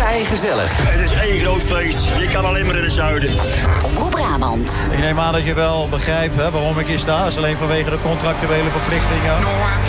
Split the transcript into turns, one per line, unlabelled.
gezellig.
Het is één groot feest. Je kan alleen maar in het zuiden.
Omroep Brabant.
Ik neem aan dat je wel begrijpt waarom ik hier sta. Dat is alleen vanwege de contractuele verplichtingen.